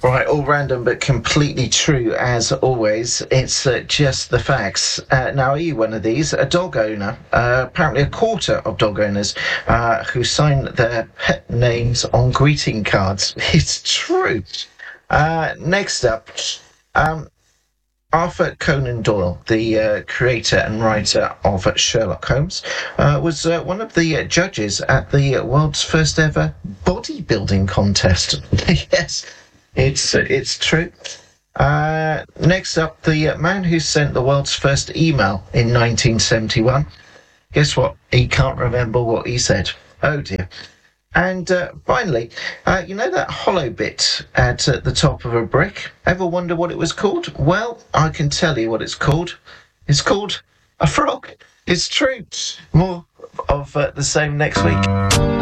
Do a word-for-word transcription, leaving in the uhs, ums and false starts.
Right, all random but completely true as always. It's uh, just the facts. Uh, now, are you one of these? A dog owner, uh, apparently a quarter of dog owners uh, who sign their pet names on greeting cards. It's true. Uh, next up, um, Arthur Conan Doyle, the uh, creator and writer of Sherlock Holmes, uh, was uh, one of the uh, judges at the world's first ever bodybuilding contest. Yes. It's uh, it's true. Uh, next up, the uh, man who sent the world's first email in nineteen seventy-one. Guess what? He can't remember what he said. Oh dear. And uh, finally, uh, you know that hollow bit at uh, the top of a brick? Ever wonder what it was called? Well, I can tell you what it's called. It's called a frog. It's true. More of uh, the same next week.